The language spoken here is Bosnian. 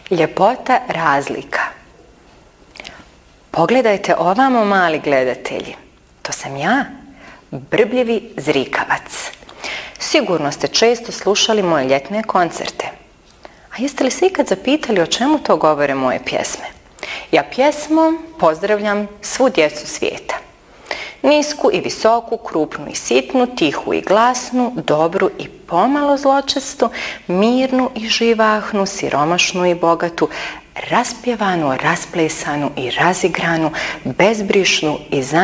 Ljepota razlika. Pogledajte ovamo, mali gledatelji. To sam ja, brbljivi zrikavac. Sigurno ste često slušali moje ljetne koncerte. A jeste li se ikad zapitali o čemu to govore moje pjesme? Ja pjesmom pozdravljam svu djecu svijeta. Nisku i visoku, krupnu i sitnu, tihu i glasnu, dobru i pomalo zločestu, mirnu i živahnu, siromašnu i bogatu, raspjevanu, rasplesanu i razigranu, bezbrišnu i